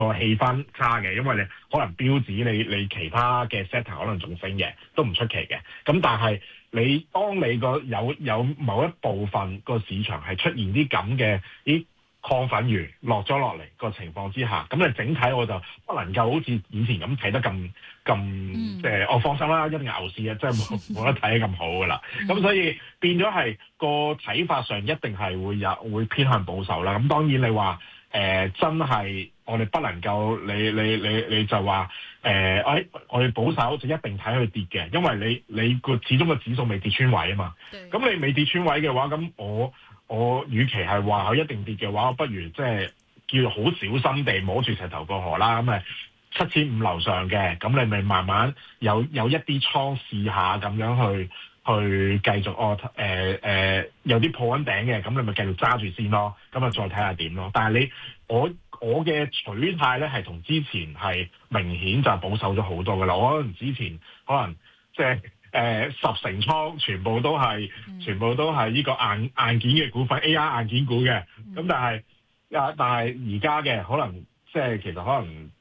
個氣氛差嘅，因為你可能標指你其他嘅 sector 可能仲升嘅，都唔出奇嘅。咁但係當你個有某一部分個市場係出現啲咁嘅啲亢奮魚落咗落嚟個情況之下，咁你整體我就不能夠好似以前咁睇得咁即係我放心啦，一定牛市啊，即係冇得睇得咁好噶啦。咁所以變咗係個睇法上一定係會偏向保守啦。咁當然你話真係我哋不能夠你就話我哋保守就一定睇佢跌嘅，因為你始終個指數未跌穿位啊嘛。咁你未跌穿位嘅話，咁我與其係話佢一定跌嘅話，我不如即係叫好小心地摸住石頭過河啦。咁7500樓上嘅，咁你咪慢慢有一啲倉試下咁樣去繼續有啲破緊頂嘅，咁你咪繼續揸住先咯。咁再睇下點咯。但係我嘅取態咧係同之前係明顯就保守咗好多噶啦。我可能之前可能即係10成倉全部都係呢個硬件嘅股份 AI 硬件股嘅。咁但係而家嘅可能即係其實可能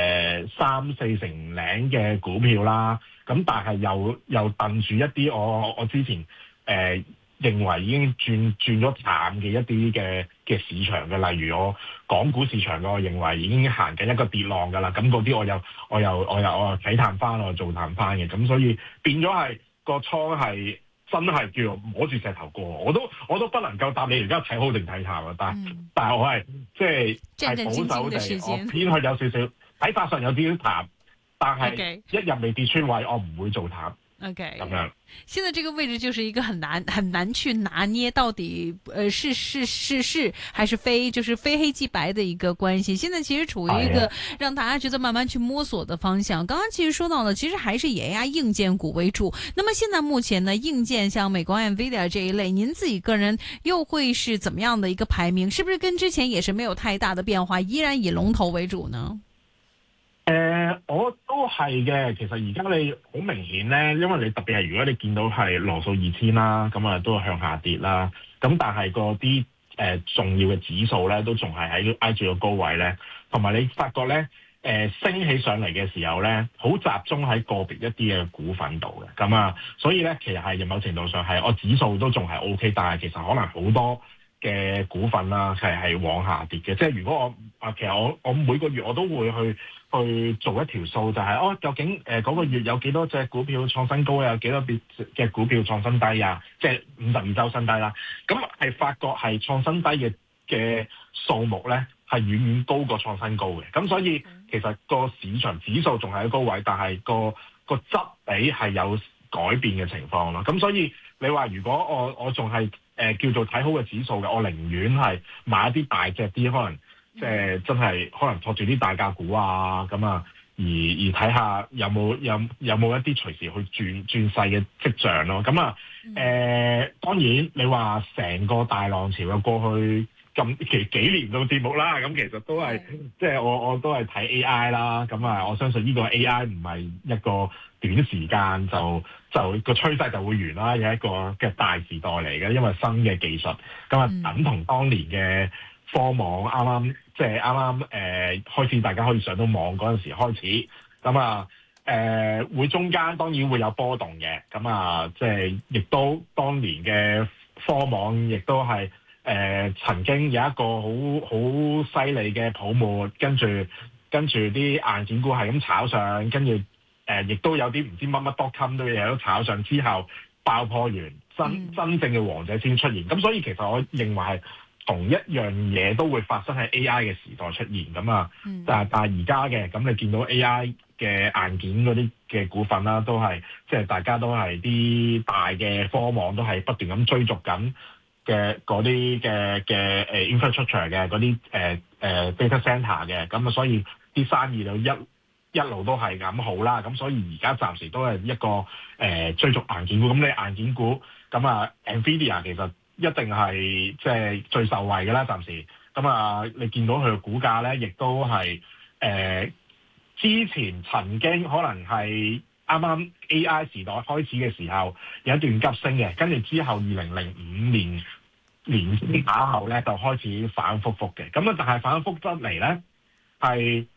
3-4成零嘅股票啦。咁但係又瞪住一啲我之前認為已經轉咗淡嘅一啲嘅市場嘅，例如我港股市場我認為已經行緊一個跌浪㗎啦。咁嗰啲我又睇淡翻，我做淡翻嘅。咁所以變咗係個倉係真係叫做摸住石頭過。我都不能夠答你而家睇好定睇淡啊。但係我係即係保守地，我偏向有少少睇法上有啲淡，但係一日未跌穿位，我唔會做淡。 OK， 咁樣， 現在這個位置就是一個很難去拿捏，到底是還是非，就是非黑即白的一個關係。現在其實處於一個讓大家覺得慢慢去摸索的方向。剛剛其實說到了，其實還是以 AI 硬件股為主。那麼現在目前呢，硬件像美光 NVIDIA 這一類，您自己個人又會是怎麼樣的一個排名？是不是跟之前也是沒有太大的變化，依然以龍頭為主呢？ 我都係嘅。其實而家你好明顯咧，因為你特別係如果你見到係羅素2000啦，咁啊都向下跌啦。咁但係個啲重要嘅指數咧，都仲係喺挨住個高位咧。同埋你發覺咧，升起上嚟嘅時候咧，好集中喺個別一啲嘅股份度嘅。咁啊，所以咧其實係某程度上係我指數都仲係 OK， 但係其實可能好多嘅股份啦係往下跌嘅。即係如果其實我每個月我都會去做一條數，就係究竟嗰個月有幾多隻股票創新高啊，有幾多嘅股票創新低啊，即係52週新低啦。咁係發覺係創新低嘅數目咧係遠遠高過創新高嘅。咁所以其實個市場指數仲係喺高位，但係個質比係有改變嘅情況咯。咁所以你話如果我仲係叫做睇好嘅指數嘅，我寧願係買一啲大隻啲，可能即係真係可能托住啲大價股啊，咁啊，而睇下有冇一啲隨時去轉勢嘅跡象咯。咁啊，當然你話成個大浪潮嘅過去幾年到節目啦，咁其實都係即係我都係睇 AI 啦。咁啊，我相信呢個 AI 唔係一個短時間就個趨勢就會完啦，有一個嘅大時代嚟嘅，因為新嘅技術咁啊，等同當年嘅科網啱啱開始大家可以上到網嗰陣時開始，咁啊會中間當然會有波動嘅。咁啊即係亦都當年嘅科網亦都係曾經有一個好犀利嘅泡沫，跟住啲硬件股係咁炒上，跟住亦都有啲唔知乜.com都嘢都炒上之後爆破完，真正嘅王者先出現。咁所以其實我認為係同一樣嘢都會發生喺 AI 嘅時代出現咁啊。但係而家嘅咁你見到 AI 嘅硬件嗰啲嘅股份啦，都係即係大家都係啲大嘅科網都係不斷咁追逐緊嘅嗰啲嘅infrastructure 嘅嗰啲data center 嘅。咁啊，所以啲生意就一路都係咁好啦。咁所以而家暫時都係一個追逐硬件股。咁你硬件股咁啊 NVIDIA 其實一定係即係最受惠嘅啦，暫時。咁啊，你見到佢嘅股價咧，亦都係之前曾經可能係啱啱 AI 時代開始嘅時候有一段急升嘅，跟住之後2005年打後咧就開始反覆嘅。咁啊，但係反覆得嚟咧， 係